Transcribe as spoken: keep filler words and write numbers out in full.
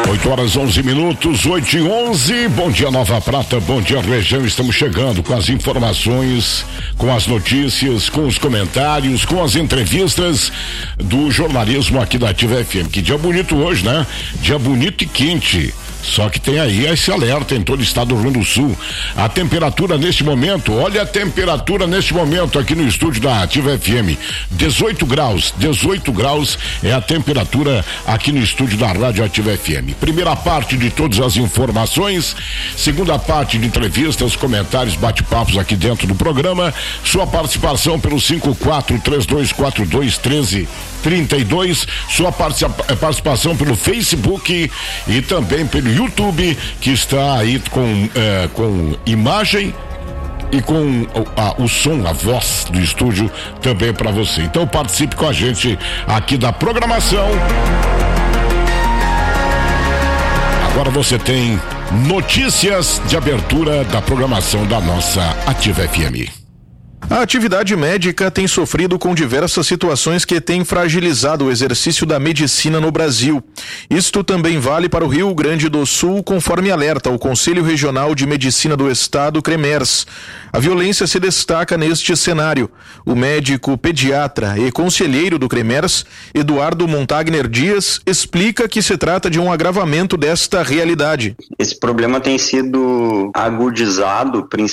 oito horas onze minutos, oito e onze. Bom dia, Nova Prata, bom dia, região. Estamos chegando com as informações, com as notícias, com os comentários, com as entrevistas do jornalismo aqui da Ativa F M. Que dia bonito hoje, né? Dia bonito e quente. Só que tem aí esse alerta em todo o estado do Rio Grande do Sul. A temperatura neste momento, olha a temperatura neste momento aqui no estúdio da Ativa F M. dezoito graus, dezoito graus é a temperatura aqui no estúdio da Rádio Ativa F M. Primeira parte de todas as informações, segunda parte de entrevistas, comentários, bate-papos aqui dentro do programa. Sua participação pelo cinco quatro três dois quatro dois um três trinta e dois, sua participação pelo Facebook e também pelo YouTube, que está aí com, eh, com imagem e com a, o som, a voz do estúdio também para você. Então participe com a gente aqui da programação. Agora você tem notícias de abertura da programação da nossa Ativa F M. A atividade médica tem sofrido com diversas situações que têm fragilizado o exercício da medicina no Brasil. Isto também vale para o Rio Grande do Sul, conforme alerta o Conselho Regional de Medicina do Estado, CREMERS. A violência se destaca neste cenário. O médico pediatra e conselheiro do CREMERS, Eduardo Montagner Dias, explica que se trata de um agravamento desta realidade. Esse problema tem sido agudizado, principalmente